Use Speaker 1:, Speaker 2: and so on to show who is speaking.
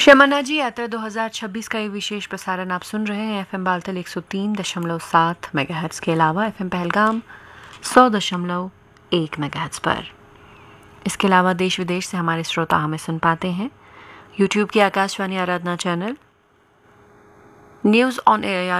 Speaker 1: शमन्ना जी यात्रा 2026 का ये विशेष प्रसारण आप सुन रहे हैं एफएम बालतल 103.7 मेगाहर्ट्ज के अलावा एफएम पहलगाम 100.1 मेगाहर्ट्ज पर। इसके अलावा देश विदेश से हमारे श्रोता हमें सुन पाते हैं यूट्यूब की आकाशवाणी आराधना चैनल, न्यूज़ ऑन एयर